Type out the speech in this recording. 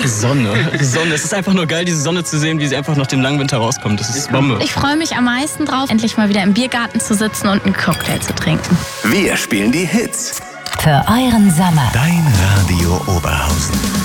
Sonne. Es ist einfach nur geil, diese Sonne zu sehen, wie sie einfach nach dem langen Winter rauskommt. Das ist Bombe. Ich freue mich am meisten drauf, endlich mal wieder im Biergarten zu sitzen und einen Cocktail zu trinken. Wir spielen die Hits. Für euren Sommer. Dein Radio Oberhausen.